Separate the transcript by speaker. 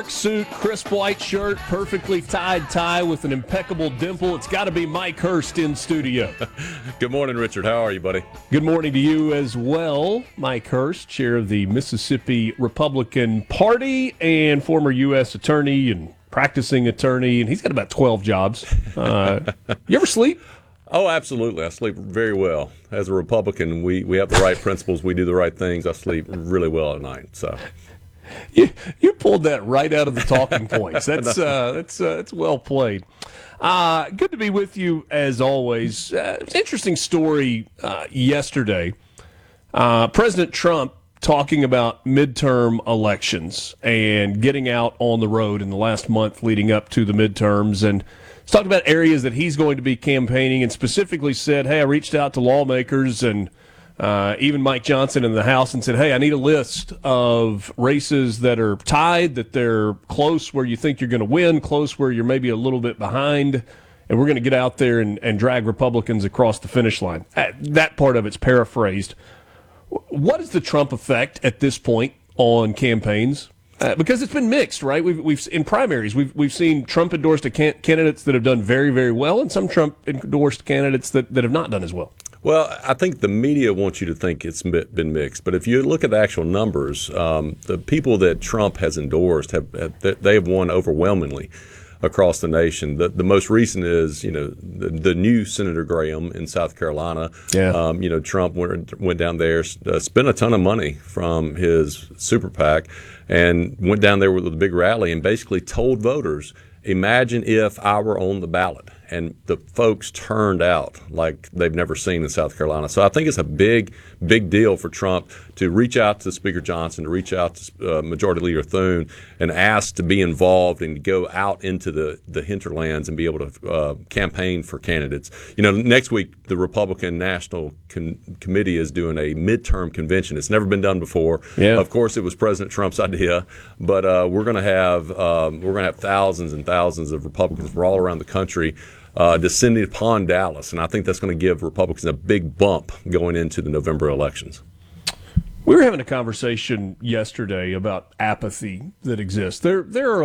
Speaker 1: Suit, crisp white shirt, perfectly tied tie with an impeccable dimple. It's got to be Mike Hurst in studio.
Speaker 2: Good morning, Richard. How are you, buddy?
Speaker 1: Good morning to you as well. Mike Hurst, chair of the Mississippi Republican Party and former U.S. attorney and practicing attorney, and he's got about 12 jobs. You ever sleep?
Speaker 2: Oh, absolutely. I sleep very well. As a Republican, we have the right principles. We do the right things. I sleep really well at night. So.
Speaker 1: You pulled that right out of the talking points. That's well played. Good to be with you as always. Interesting story yesterday. President Trump talking about midterm elections and getting out on the road in the last month leading up to the midterms, and he's talked about areas that he's going to be campaigning, and specifically said, "Hey, I reached out to lawmakers and." Even Mike Johnson in the House and said, hey, I need a list of races that are tied, that they're close where you think you're going to win, close where you're maybe a little bit behind, and we're going to get out there and drag Republicans across the finish line. That part of it's paraphrased. What is the Trump effect at this point on campaigns? Because it's been mixed, right? We've in primaries, we've seen Trump-endorsed candidates that have done very, very well and some Trump-endorsed candidates that have not done as well.
Speaker 2: Well, I think the media wants you to think it's been mixed, but if you look at the actual numbers, the people that Trump has endorsed have won overwhelmingly across the nation. The most recent is the new Senator Graham in South Carolina.
Speaker 1: Yeah.
Speaker 2: Trump went down there, spent a ton of money from his super PAC, and went down there with a big rally and basically told voters, imagine if I were on the ballot. And the folks turned out like they've never seen in South Carolina. So I think it's a big, big deal for Trump to reach out to Speaker Johnson, to reach out to Majority Leader Thune, and ask to be involved and go out into the hinterlands and be able to campaign for candidates. Next week, the Republican National Committee is doing a midterm convention. It's never been done before.
Speaker 1: Yeah.
Speaker 2: Of course, it was President Trump's idea, but we're going to have thousands and thousands of Republicans from all around the country descending upon Dallas, and I think that's going to give Republicans a big bump going into the November elections.
Speaker 1: We were having a conversation yesterday about apathy that exists. There are